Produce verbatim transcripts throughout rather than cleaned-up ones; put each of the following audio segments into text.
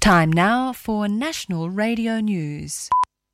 Time now for National Radio News.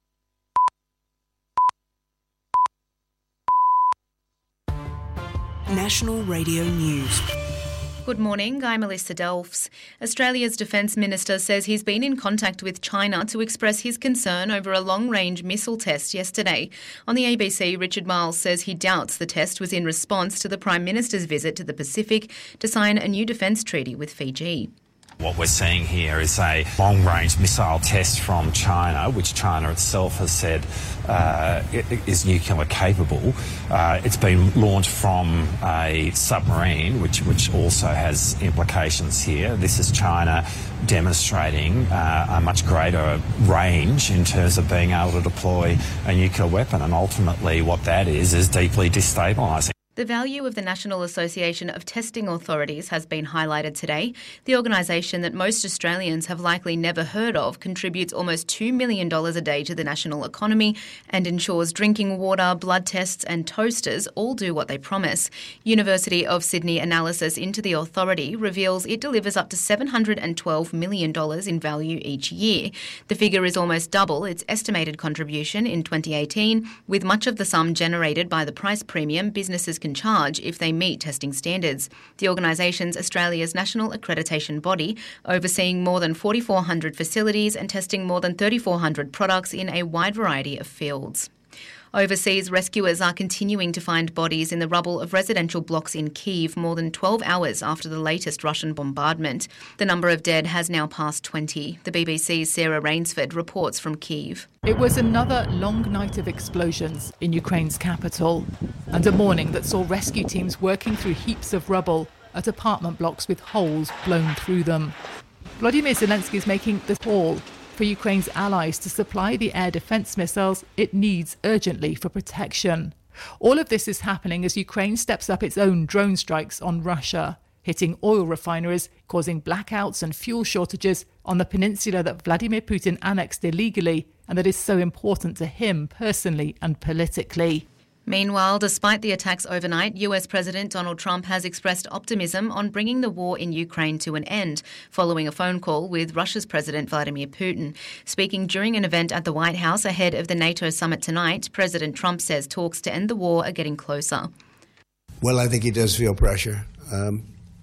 National Radio News. Good morning, I'm Melissa Delfs. Australia's Defence Minister says he's been in contact with China to express his concern over a long-range missile test yesterday. On the A B C, Richard Marles says he doubts the test was in response to the Prime Minister's visit to the Pacific to sign a new defence treaty with Fiji. What we're seeing here is a long-range missile test from China, which China itself has said uh, is nuclear capable. Uh, it's been launched from a submarine, which, which also has implications here. This is China demonstrating uh, a much greater range in terms of being able to deploy a nuclear weapon, and ultimately what that is is deeply destabilising. The value of the National Association of Testing Authorities has been highlighted today. The organisation that most Australians have likely never heard of contributes almost two million dollars a day to the national economy and ensures drinking water, blood tests and toasters all do what they promise. University of Sydney analysis into the authority reveals it delivers up to seven hundred twelve million dollars in value each year. The figure is almost double its estimated contribution in twenty eighteen, with much of the sum generated by the price premium businesses can charge if they meet testing standards. The organisation's Australia's national accreditation body, overseeing more than four thousand four hundred facilities and testing more than three thousand four hundred products in a wide variety of fields. Overseas, rescuers are continuing to find bodies in the rubble of residential blocks in Kyiv more than twelve hours after the latest Russian bombardment. The number of dead has now passed twenty. The B B C's Sarah Rainsford reports from Kyiv. It was another long night of explosions in Ukraine's capital, and a morning that saw rescue teams working through heaps of rubble at apartment blocks with holes blown through them. Vladimir Zelensky is making the call for Ukraine's allies to supply the air defence missiles it needs urgently for protection. All of this is happening as Ukraine steps up its own drone strikes on Russia, hitting oil refineries, causing blackouts and fuel shortages on the peninsula that Vladimir Putin annexed illegally and that is so important to him personally and politically. Meanwhile, despite the attacks overnight, U S President Donald Trump has expressed optimism on bringing the war in Ukraine to an end, following a phone call with Russia's President Vladimir Putin. Speaking during an event at the White House ahead of the NATO summit tonight, President Trump says talks to end the war are getting closer. Well, I think he does feel pressure. Um,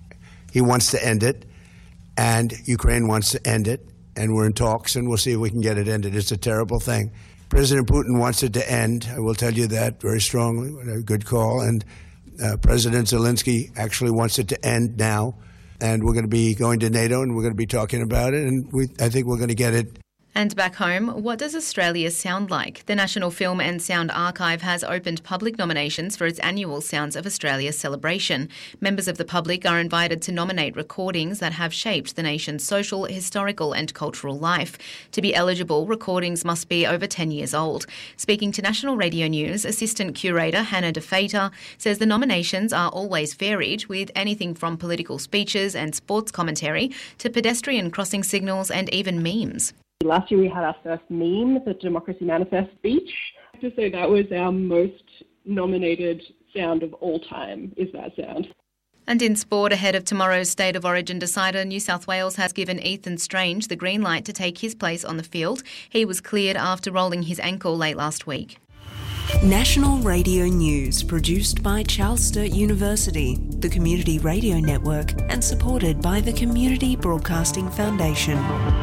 he wants to end it, and Ukraine wants to end it, and we're in talks, and we'll see if we can get it ended. It's a terrible thing. President Putin wants it to end. I will tell you that very strongly. A good call. And uh, President Zelensky actually wants it to end now. And we're going to be going to NATO and we're going to be talking about it. And we, I think we're going to get it. And back home, what does Australia sound like? The National Film and Sound Archive has opened public nominations for its annual Sounds of Australia celebration. Members of the public are invited to nominate recordings that have shaped the nation's social, historical and cultural life. To be eligible, recordings must be over ten years old. Speaking to National Radio News, Assistant Curator Hannah De Fater says the nominations are always varied, with anything from political speeches and sports commentary to pedestrian crossing signals and even memes. Last year we had our first meme, the Democracy Manifest speech. I have to say that was our most nominated sound of all time, is that sound. And in sport, ahead of tomorrow's State of Origin decider, New South Wales has given Ethan Strange the green light to take his place on the field. He was cleared after rolling his ankle late last week. National Radio News, produced by Charles Sturt University, the Community Radio Network, and supported by the Community Broadcasting Foundation.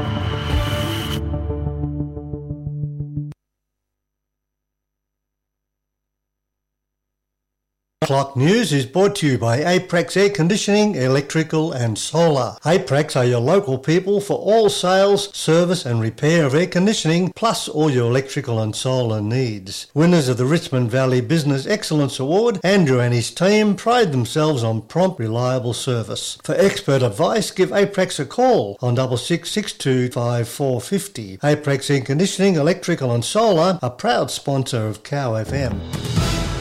Clock News is brought to you by Aprex Air Conditioning, Electrical and Solar. Aprex are your local people for all sales, service and repair of air conditioning, plus all your electrical and solar needs. Winners of the Richmond Valley Business Excellence Award, Andrew and his team pride themselves on prompt, reliable service. For expert advice, give Aprex a call on six six six two five four five zero. Aprex Air Conditioning, Electrical and Solar, a proud sponsor of Cow F M.